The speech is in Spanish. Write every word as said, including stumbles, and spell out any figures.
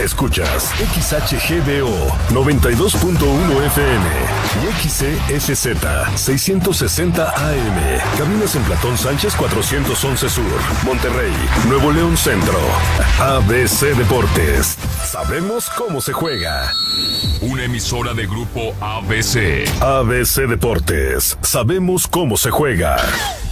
Escuchas X H G D O noventa y dos punto uno F M y X C F Z seiscientos sesenta A M. Cabinas en Platón Sánchez cuatrocientos once Sur, Monterrey, Nuevo León Centro. A B C Deportes. Sabemos cómo se juega. Una emisora de Grupo A B C. A B C Deportes. Sabemos cómo se juega.